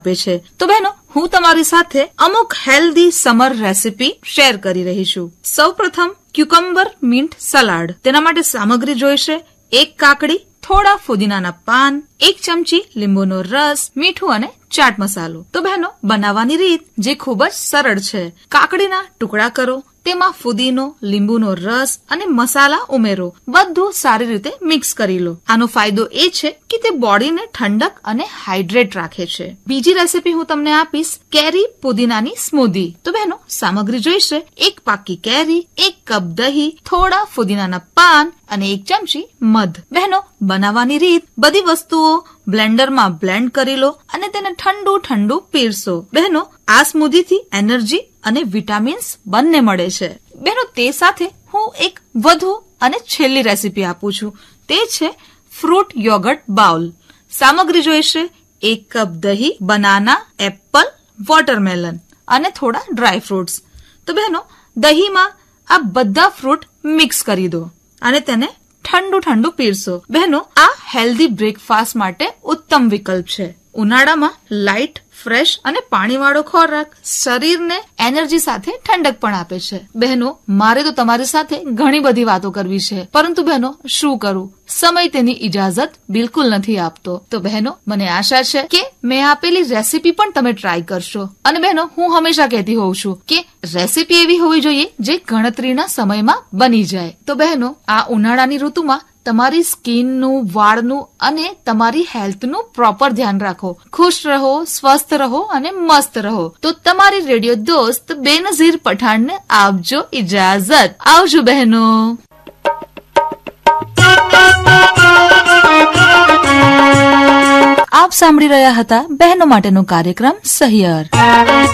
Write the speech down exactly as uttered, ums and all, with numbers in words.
છે. તો બહેનો, હું તમારી સાથે અમુક હેલ્ધી સમર રેસીપી શેર કરી રહી છું. સૌ પ્રથમ ક્યુકમ્બર મિન્ટ સલાડ. તેના માટે સામગ્રી જોઈશે એક કાકડી, થોડા ફુદીનાના પાન, એક ચમચી લીંબુનો રસ, મીઠું અને ચાટ મસાલો. તો બહેનો, બનાવવાની રીત જે ખૂબ જ સરળ છે. કાકડીના ટુકડા કરો, તેમાં ફુદીનો, લીંબુનો રસ અને મસાલા ઉમેરો. બધું સારી રીતે મિક્સ કરી લો. આનો ફાયદો એ છે કે તે બોડીને ઠંડક અને હાઇડ્રેટ રાખે છે. બીજી રેસીપી હું તમને આપીશ કેરી પુદીનાની સ્મૂધી. તો બહેનો, સામગ્રી જોઈશે એક પાકી કેરી, એક કપ દહીં, થોડા ફુદીનાના પાન અને એક ચમચી મધ. બહેનો, બનાવવાની રીત: બધી વસ્તુઓ બ્લેન્ડરમાં બ્લેન્ડ કરી લો અને તેને ઠંડુ ઠંડુ પીરસો. બહેનો, આ સ્મૂધીથી એનર્જી અને વિટામિન્સ બંને મળે છે. બહેનો, તે સાથે હું એક વધુ અને છેલ્લી રેસીપી આપું છું. તે છે ફ્રૂટ યોગર્ટ બાઉલ. સામગ્રી જોઈશે એક કપ દહીં, બનાના, એપલ, વોટરમેલન અને થોડા ડ્રાય ફ્રૂટ્સ. તો બહેનો, દહીંમાં આ બધા ફ્રૂટ મિક્સ કરી દો અને તેને ઠંડુ ઠંડુ પીરસો. બહેનો, આ હેલ્ધી બ્રેકફાસ્ટ માટે ઉત્તમ વિકલ્પ છે. ઉનાળામાં લાઇટ, ફ્રેશ અને પાણીવાળો ખોરાક શરીરને એનર્જી સાથે ઠંડક પણ આપે છે. બહેનો, મારે તો તમારી સાથે ઘણી બધી વાતો કરવી છે, પરંતુ બહેનો શું કરું, સમય તેની ઇજાજત બિલકુલ નથી આપતો. તો બહેનો, મને આશા છે કે મેં આપેલી રેસીપી પણ તમે ટ્રાય કરશો. અને બહેનો, હું હંમેશા કહેતી હોઉં છું કે રેસીપી એવી હોવી જોઈએ જે ગણતરીના સમયમાં બની જાય. તો બહેનો, આ ઉનાળાની ઋતુમાં તમારી સ્કિનનું, વાળનું અને તમારી હેલ્થનું પ્રોપર ધ્યાન રાખો. ખુશ રહો, સ્વસ્થ રહો અને મસ્ત રહો. તો તમારી રેડિયો દોસ્ત બેનઝીર પઠાણને આપજો ઇજાજત. આવજો બહેનો. આપ સાંભળી રહ્યા હતા બહેનો માટેનો કાર્યક્રમ સહિયર.